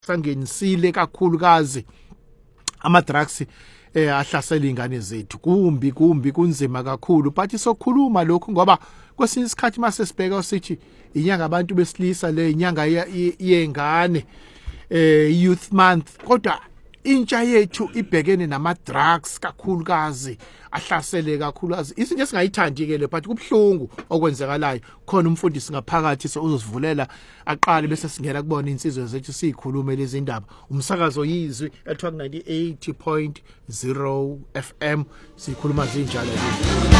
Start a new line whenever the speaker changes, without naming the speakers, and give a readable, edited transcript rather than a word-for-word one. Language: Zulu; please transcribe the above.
sangenisile kakhulukazi ama drugs ahlasela ingane zethu. Kumbi kunzima kakhulu, but sokhuluma lokho ngoba kwesinye isikhathi mase sibheka sithi inyanga abantu besilisa le inyanga yengane youth month, kodwa intsha yethu ibhekene nama drugs kakhulukazi ahlasele kakhulukazi. Isinto esingayithandi ke le, but kubhlungu okwenzakalayo. Khona umfundisi ngaphakathi uzosivulela aqale bese singena kubona insizwe zethu sikhulume lezi ndaba. Umsakazo yizwi ethiwa 98.0 FM sikhuluma zinjalo.